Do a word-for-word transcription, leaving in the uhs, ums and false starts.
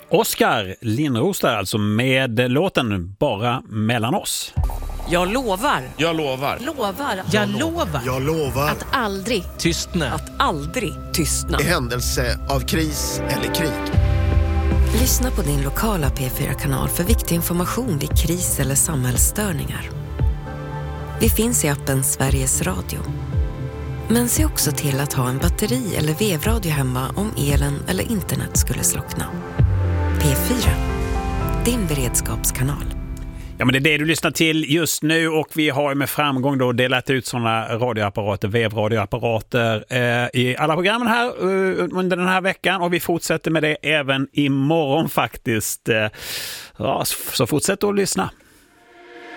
Oskar Lindros där alltså med låten Bara mellan oss. Jag lovar. Jag lovar. Lovar. Jag lovar. Jag lovar. Att aldrig Tystna. Att aldrig tystna. I händelse av kris eller krig. Lyssna på din lokala P fyra-kanal för viktig information vid kris eller samhällsstörningar. Vi finns i appen Sveriges Radio. Men se också till att ha en batteri- eller vevradio hemma om elen eller internet skulle slockna. P fyra, din beredskapskanal. Ja, men det är det du lyssnar till just nu, och vi har med framgång då delat ut sådana radioapparater, vevradioapparater eh, i alla programmen här eh, under den här veckan, och vi fortsätter med det även imorgon faktiskt. Eh, ja, så fortsätt att lyssna.